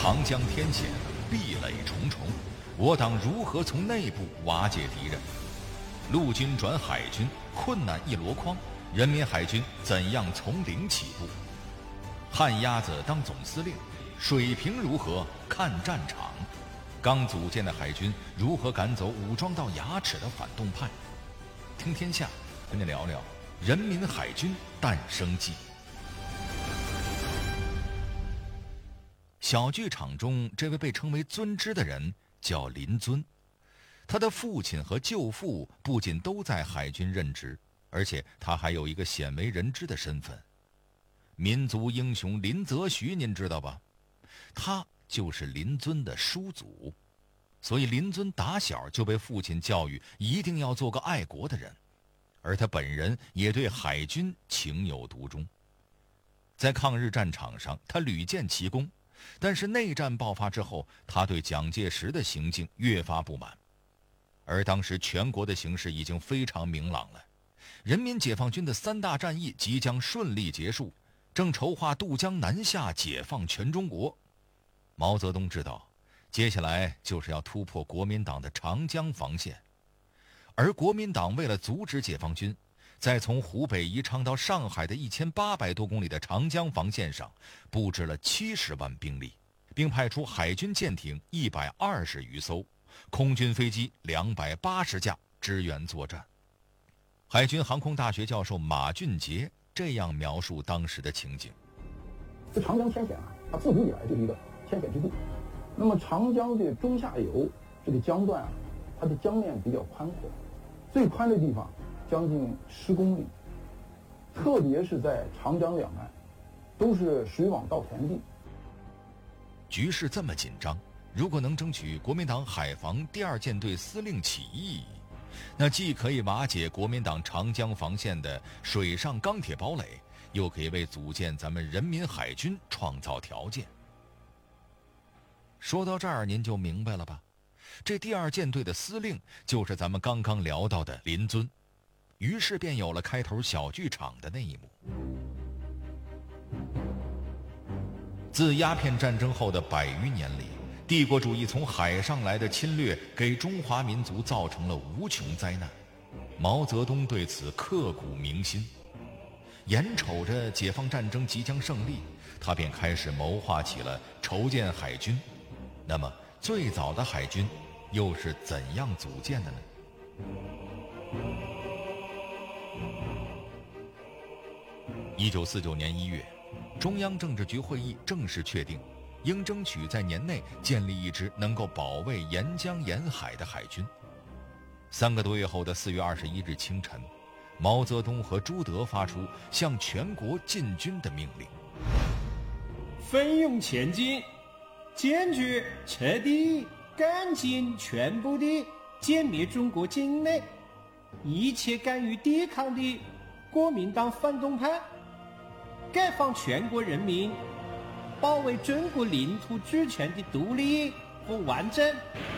长江天险，壁垒重重，我党如何从内部瓦解敌人？陆军转海军，困难一箩筐，人民海军怎样从零起步？旱鸭子当总司令，水平如何看战场？刚组建的海军如何赶走武装到牙齿的反动派？听天下跟你聊聊人民海军诞生记。小剧场中这位被称为尊之的人叫林遵，他的父亲和舅父不仅都在海军任职，而且他还有一个鲜为人知的身份——民族英雄林则徐，您知道吧？他就是林遵的叔祖，所以林遵打小就被父亲教育一定要做个爱国的人，而他本人也对海军情有独钟。在抗日战场上，他屡建奇功，但是内战爆发之后，他对蒋介石的行径越发不满。而当时全国的形势已经非常明朗了，人民解放军的3大战役即将顺利结束，正筹划渡江南下，解放全中国。毛泽东知道，接下来就是要突破国民党的长江防线，而国民党为了阻止解放军，在从湖北宜昌到上海的1800多公里的长江防线上布置了70万兵力，并派出海军舰艇120余艘，空军飞机280架支援作战。海军航空大学教授马俊杰这样描述当时的情景： 这长江天险啊，它自古以来就是一个天险之地。那么长江的中下游这个江段啊，它的江面比较宽阔，最宽的地方将近10公里，特别是在长江两岸，都是水网稻田地。 局势这么紧张，如果能争取国民党海防第2舰队司令起义，那既可以瓦解国民党长江防线的水上钢铁堡垒，又可以为组建咱们人民海军创造条件。说到这儿，您就明白了吧？这第2舰队的司令就是咱们刚刚聊到的林遵。于是便有了开头小剧场的那一幕。自鸦片战争后的100余年里，帝国主义从海上来的侵略给中华民族造成了无穷灾难。毛泽东对此刻骨铭心，眼瞅着解放战争即将胜利，他便开始谋划起了筹建海军。那么最早的海军又是怎样组建的呢？1949年1月，中央政治局会议正式确定，应争取在年内建立一支能够保卫沿江沿海的海军。3个多月后的4月21日清晨，毛泽东和朱德发出向全国进军的命令： 奋勇前进，坚决彻底赶尽全部地歼灭中国境内一切敢于抵抗的国民党反动派，解放全国人民，保卫中国领土主权的独立和完整。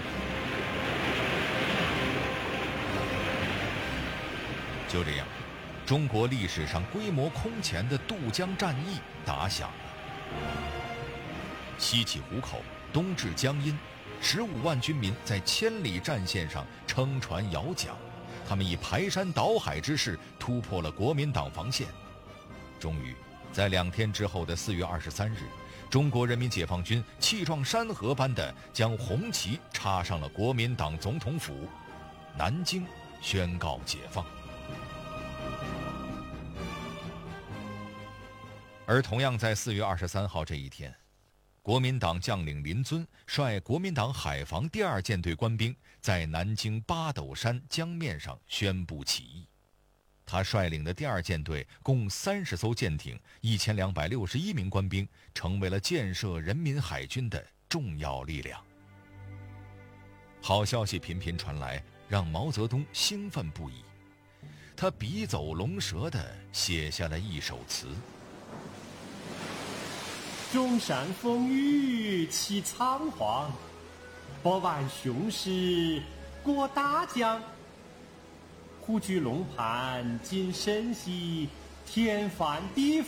就这样，中国历史上规模空前的渡江战役打响了。西起湖口，东至江阴，15万军民在千里战线上撑船摇桨，他们以排山倒海之势突破了国民党防线。终于在2天之后的4月23日，中国人民解放军气壮山河般地将红旗插上了国民党总统府，南京宣告解放。而同样在4月23号这一天，国民党将领林遵率国民党海防第2舰队官兵在南京八斗山江面上宣布起义。他率领的第2舰队共30艘舰艇，1261名官兵，成为了建设人民海军的重要力量。好消息频频传来，让毛泽东兴奋不已。他笔走龙蛇地写下了一首词： 中山风雨起苍黄，百万雄师过大江。虎踞龙盘尽声息，天翻地